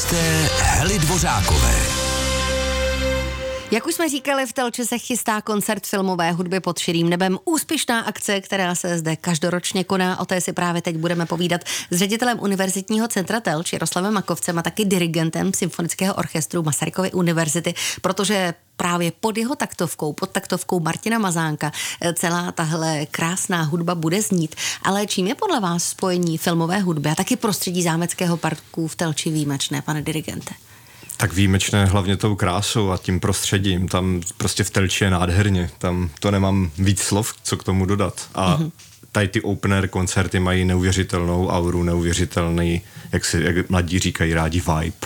hosté Hely Dvořákové. Jak už jsme říkali, v Telči se chystá koncert filmové hudby pod širým nebem. Úspěšná akce, která se zde každoročně koná. O té si právě teď budeme povídat s ředitelem Univerzitního centra Telč Jaroslavem Makovcem a taky dirigentem Symfonického orchestru Masarykovy univerzity, protože právě pod jeho taktovkou, pod taktovkou Martina Mazánka, celá tahle krásná hudba bude znít. Ale čím je podle vás spojení filmové hudby a taky prostředí zámeckého parku v Telči výjimečné, pane dirigente? Tak výjimečné hlavně tou krásou a tím prostředím. Tam prostě v Telči je nádherně. Tam to nemám víc slov, co k tomu dodat. A tady ty open air koncerty mají neuvěřitelnou auru, neuvěřitelný, jak mladí říkají rádi, vibe.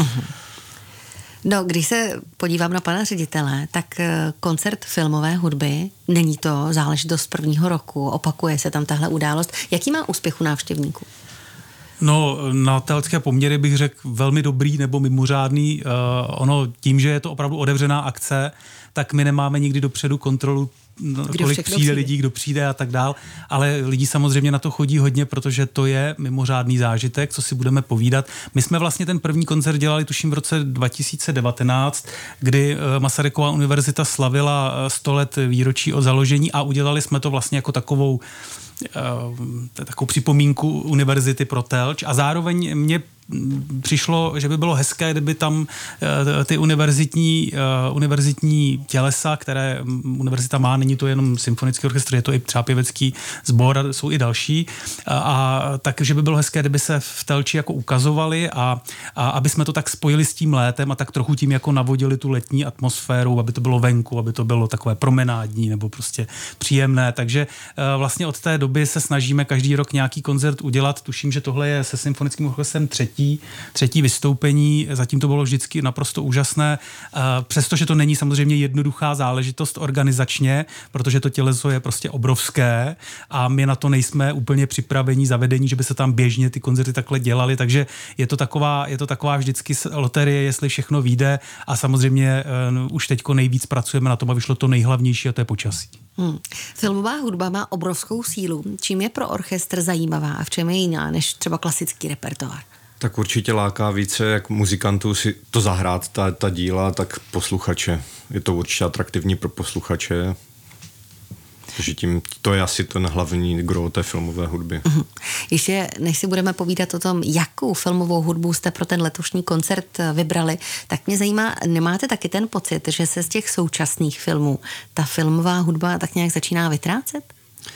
No, když se podívám na pana ředitele, tak koncert filmové hudby, není to záležitost prvního roku, opakuje se tam tahle událost. Jaký má úspěch u návštěvníků? No, na telské poměry bych řekl velmi dobrý nebo mimořádný. Ono tím, že je to opravdu otevřená akce, tak my nemáme nikdy dopředu kontrolu, kolik přijde lidí, kdo přijde a tak dál, ale lidi samozřejmě na to chodí hodně, protože to je mimořádný zážitek, co si budeme povídat. My jsme vlastně ten první koncert dělali tuším v roce 2019, kdy Masarykova univerzita slavila 100 let výročí od založení a udělali jsme to vlastně jako takovou připomínku univerzity pro Telč a zároveň mě přišlo, že by bylo hezké, kdyby tam ty univerzitní tělesa, které univerzita má, není to jenom symfonický orchestr, je to i třeba pěvecký sbor, jsou i další, a takže by bylo hezké, kdyby se v Telči jako ukazovali a aby jsme to tak spojili s tím létem a tak trochu tím jako navodili tu letní atmosféru, aby to bylo venku, aby to bylo takové promenádní nebo prostě příjemné, takže vlastně od té doby se snažíme každý rok nějaký koncert udělat, tuším, že tohle je se symfonickým orchestrem třetí vystoupení, zatím to bylo vždycky naprosto úžasné, přestože to není samozřejmě jednoduchá záležitost organizačně, protože to těleso je prostě obrovské a my na to nejsme úplně připravení, zavedení, že by se tam běžně ty koncerty takhle dělaly, takže je to taková vždycky loterie, jestli všechno vyjde a samozřejmě už teďko nejvíc pracujeme na tom, aby vyšlo to nejhlavnější a to je počasí. Filmová hudba má obrovskou sílu. Čím je pro orchestr zajímavá a v čem je jiná než třeba klasický repertoár? Tak určitě láká více jak muzikantů si to zahrát, ta díla, tak posluchače. Je to určitě atraktivní pro posluchače. Takže tím to je asi ten hlavní gro té filmové hudby. Ještě než si budeme povídat o tom, jakou filmovou hudbu jste pro ten letošní koncert vybrali, tak mě zajímá, nemáte taky ten pocit, že se z těch současných filmů ta filmová hudba tak nějak začíná vytrácet?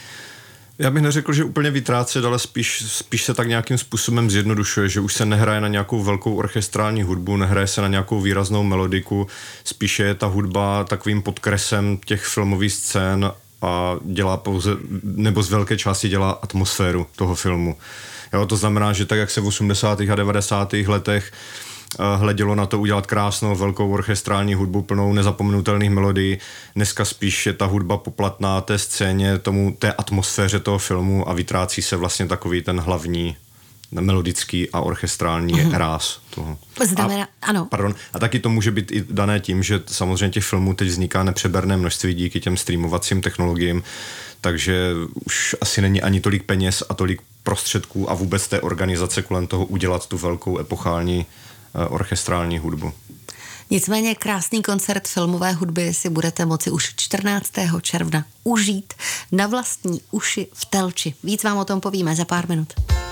Já bych neřekl, že úplně vytrácet, ale spíš se tak nějakým způsobem zjednodušuje, že už se nehraje na nějakou velkou orchestrální hudbu, nehraje se na nějakou výraznou melodiku, spíše je ta hudba takovým podkresem těch filmových scén a dělá pouze, nebo z velké části dělá atmosféru toho filmu. Jo, to znamená, že tak, jak se v 80. a 90. letech hledělo na to udělat krásnou velkou orchestrální hudbu plnou nezapomenutelných melodií. Dneska spíš je ta hudba poplatná té scéně, té atmosféře toho filmu a vytrácí se vlastně takový ten hlavní melodický a orchestrální ráz toho. Ano. A taky to může být i dané tím, že samozřejmě těch filmů teď vzniká nepřeberné množství díky těm streamovacím technologiím, takže už asi není ani tolik peněz a tolik prostředků a vůbec té organizace kolem toho udělat tu velkou epochální orchestrální hudbu. Nicméně krásný koncert filmové hudby si budete moci už 14. června užít na vlastní uši v Telči. Víc vám o tom povíme za pár minut.